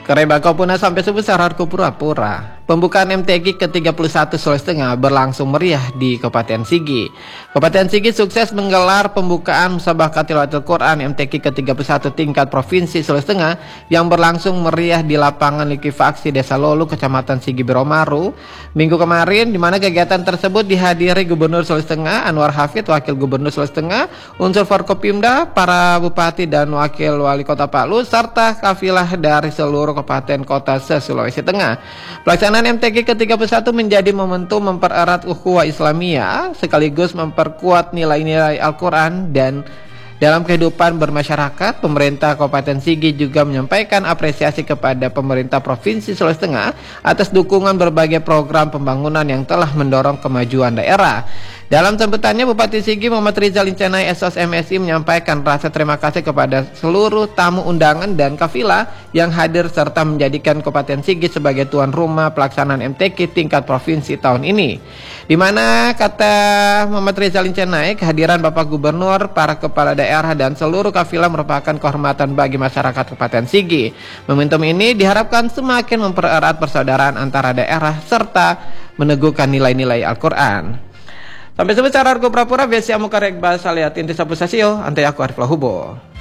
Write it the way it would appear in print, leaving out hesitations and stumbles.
Kerebako puna sampai sebesar harga pura-pura. Pembukaan MTQ ke-31 Sulawesi Tengah berlangsung meriah di Kabupaten Sigi. Kabupaten Sigi sukses menggelar pembukaan Musabaqah Tilawatil Quran MTQ ke-31 tingkat Provinsi Sulawesi Tengah yang berlangsung meriah di lapangan likuifaksi Desa Lolu, Kecamatan Sigi Biromaru, Minggu kemarin, di mana kegiatan tersebut dihadiri Gubernur Sulawesi Tengah Anwar Hafid, Wakil Gubernur Sulawesi Tengah, unsur Forkopimda, para bupati dan wakil wali kota Palu, serta kafilah dari seluruh kabupaten kota se-Sulawesi Tengah. Pelaksanaan MTQ ke-31 menjadi momentum mempererat ukhuwah Islamiyah sekaligus memperkuat nilai-nilai Al-Quran dan dalam kehidupan bermasyarakat. Pemerintah Kabupaten Sigi juga menyampaikan apresiasi kepada pemerintah Provinsi Sulawesi Tengah atas dukungan berbagai program pembangunan yang telah mendorong kemajuan daerah. Dalam sambutannya, Bupati Sigi Muhammad Rizal Incenay SOS MSI menyampaikan rasa terima kasih kepada seluruh tamu undangan dan kafilah yang hadir serta menjadikan Kabupaten Sigi sebagai tuan rumah pelaksanaan MTQ tingkat provinsi tahun ini. Di mana kata Muhammad Rizal Incenay, kehadiran Bapak Gubernur, para kepala daerah dan seluruh kafilah merupakan kehormatan bagi masyarakat Kabupaten Sigi. Momentum ini diharapkan semakin mempererat persaudaraan antara daerah serta meneguhkan nilai-nilai Al-Quran. Sampai sebesar harga pura-pura biasa amu karek bahasa lihat inti sapu sasio, antai aku Arif Lahubo.